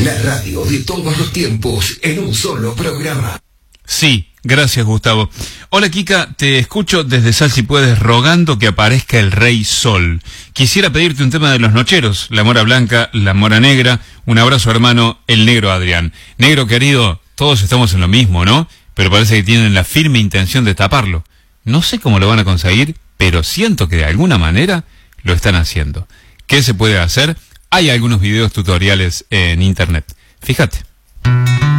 La radio de todos los tiempos en un solo programa. Sí, gracias Gustavo. Hola Kika, te escucho desde Sal si puedes rogando que aparezca el Rey Sol. Quisiera pedirte un tema de Los Nocheros, La Mora Blanca, La Mora Negra. Un abrazo hermano, el Negro Adrián. Negro querido, todos estamos en lo mismo, ¿no? Pero parece que tienen la firme intención de taparlo. No sé cómo lo van a conseguir, pero siento que de alguna manera lo están haciendo. ¿Qué se puede hacer? Hay algunos videos tutoriales en internet. Fíjate.